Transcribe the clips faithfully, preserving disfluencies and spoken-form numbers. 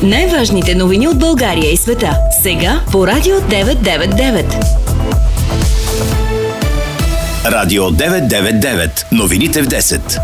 Най-важните новини от България и света. Сега по Радио деветsto деветдесет и девет. Радио деветsto деветдесет и девет. Новините в десет.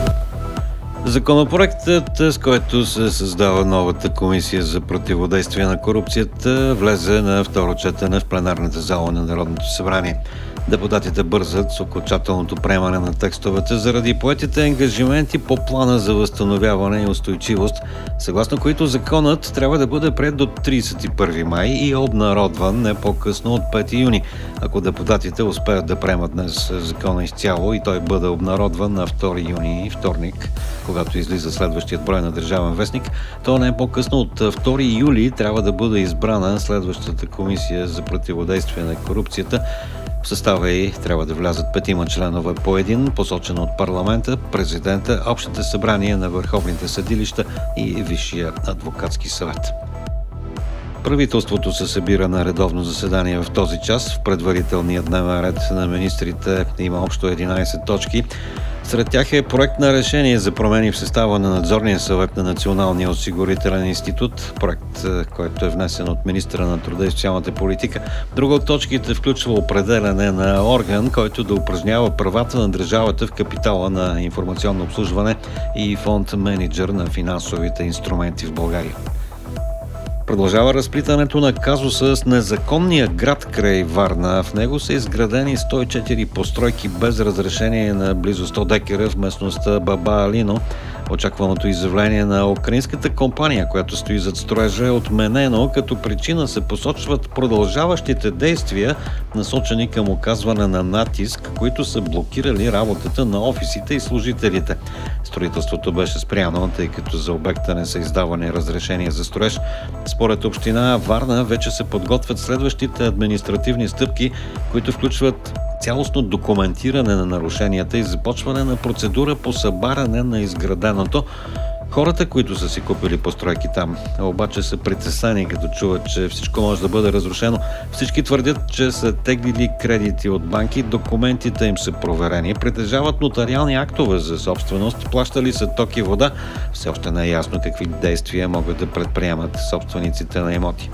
Законопроектът, с който се създава новата комисия за противодействие на корупцията, влезе на второ четене в пленарната зала на Народното събрание. Депутатите бързат с окончателното приемане на текстовете заради поетите ангажименти по плана за възстановяване и устойчивост, съгласно които законът трябва да бъде приет до тридесет и първи май и обнародван не по-късно от пети юни. Ако депутатите успеят да приемат днес закона изцяло и той бъде обнародван на втори юни, вторник, когато излиза следващият брой на Държавен вестник, то не по-късно от втори юли трябва да бъде избрана следващата комисия за противодействие на корупцията. В състава й трябва да влязат петима членове по един, посочен от парламента, президента, общите събрания на върховните съдилища и Висшия адвокатски съвет. Правителството се събира на редовно заседание в този час. В предварителния дневен ред на министрите има общо единадесет точки. Сред тях е проект на решение за промени в състава на надзорния съвет на Националния осигурителен институт, проект, който е внесен от министъра на труда и социалната политика. Друга от точките включва определяне на орган, който да упражнява правата на държавата в капитала на информационно обслужване и фонд менеджер на финансовите инструменти в България. Продължава разплитането на казуса с незаконния град край Варна. В него са изградени сто и четири постройки без разрешение на близо сто декара в местността Баба Алино. Очакваното изявление на украинската компания, която стои зад строежа, е отменено, като причина се посочват продължаващите действия, насочени към оказване на натиск, които са блокирали работата на офисите и служителите. Строителството беше спряно, тъй като за обекта не са издавани разрешения за строеж. Според община Варна вече се подготвят следващите административни стъпки, които включват цялостно документиране на нарушенията и започване на процедура по събаряне на изграденото. Хората, които са си купили постройки там, обаче са притеснени, като чуват, че всичко може да бъде разрушено. Всички твърдят, че са теглили кредити от банки, документите им са проверени, притежават нотариални актове за собственост, плащали са ток и вода. Все още не е ясно какви действия могат да предприемат собствениците на имоти.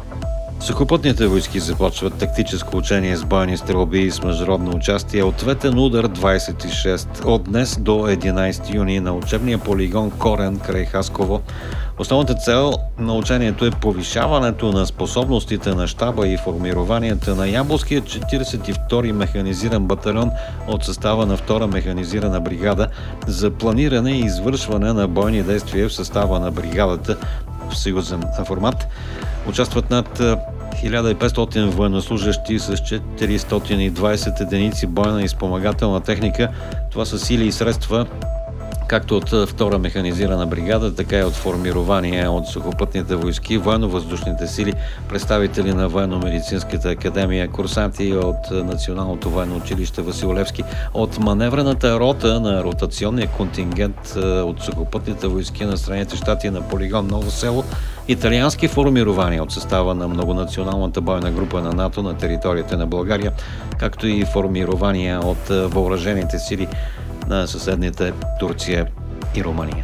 Сухопътните войски започват тактическо учение с бойни стрелби и с международно участие. Ответен удар двадесет и шест от днес до единадесети юни на учебния полигон Корен край Хасково. Основната цел на учението е повишаването на способностите на щаба и формированията на Ямболския четиридесет и втори механизиран батальон от състава на втора механизирана бригада за планиране и извършване на бойни действия в състава на бригадата в съюзен формат. Участват над хиляда и петстотин военнослужащи с четиристотин и двадесет единици бойна и спомагателна техника. Това са сили и средства както от втора механизирана бригада, така и от формирования от сухопътните войски, военно-въздушните сили, представители на военно-медицинската академия, курсанти от Националното военно училище Васил Левски, от маневрената рота на ротационния контингент от сухопътните войски на Съединените щати на полигон Ново село, италиански формирования от състава на многонационалната бойна група на НАТО на територията на България, както и формирования от въоръжените сили на съседните Турция и Румъния.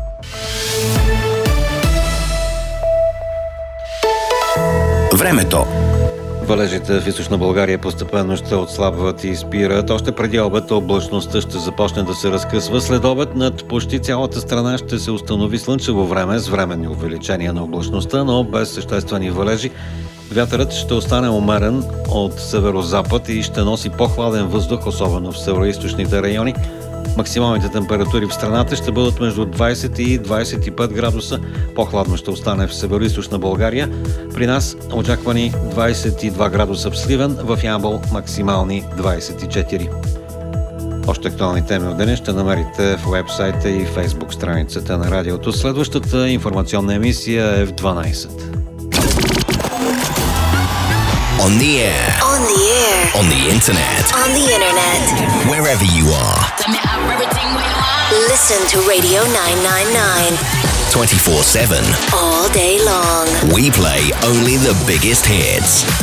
Времето. Валежите в източна България постепенно ще отслабват и спират. Още преди обед облачността ще започне да се разкъсва. След обед над почти цялата страна ще се установи слънчево време с временни увеличения на облачността, но без съществени валежи. Вятърът ще остане умерен от северо-запад и ще носи по-хладен въздух, особено в североизточните райони. Максималните температури в страната ще бъдат между двадесет и двадесет и пет градуса. По-хладно ще остане в североизточна България. При нас очаквани двадесет и два градуса в Сливен, в Ямбол максимални двадесет и четири. Още актуални теми от деня ще намерите в уебсайта и фейсбук страницата на радиото. Следващата информационна емисия е в дванадесет. On the air. On the air. On the internet. On the internet. Wherever you are. Listen to Radio nine ninety-nine. twenty-four seven. All day long. We play only the biggest hits.